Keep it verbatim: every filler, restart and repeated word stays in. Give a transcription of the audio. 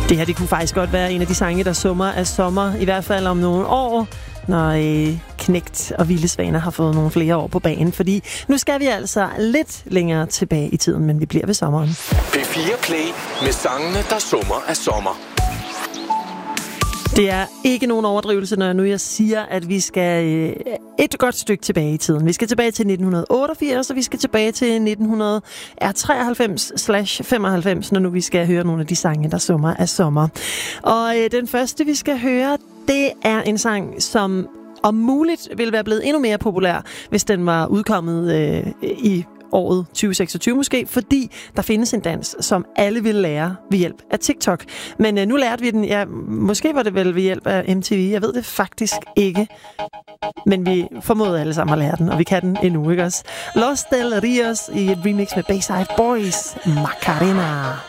Det her, det kunne faktisk godt være en af de sange, der summer af sommer, i hvert fald om nogle år, når øh, Knægt og Vilde Svaner har fået nogle flere år på banen. Fordi nu skal vi altså lidt længere tilbage i tiden, men vi bliver ved sommeren. P fire Play med sangene, der summer af sommer. Det er ikke nogen overdrivelse, når nu jeg siger, at vi skal øh, et godt stykke tilbage i tiden. Vi skal tilbage til nitten otteogfirs, og vi skal tilbage til nitten treoghalvfems til femoghalvfems, når nu vi skal høre nogle af de sange, der summer af sommer. Og øh, den første, vi skal høre, det er en sang, som om muligt ville være blevet endnu mere populær, hvis den var udkommet øh, i året tyve seksogtyve måske, fordi der findes en dans, som alle vil lære ved hjælp af TikTok. Men øh, nu lærte vi den, ja, måske var det vel ved hjælp af M T V, jeg ved det faktisk ikke. Men vi formåede alle sammen at lære den, og vi kan den endnu, ikke også? Los Del Rios i et remix med Bayside Boys, Macarena.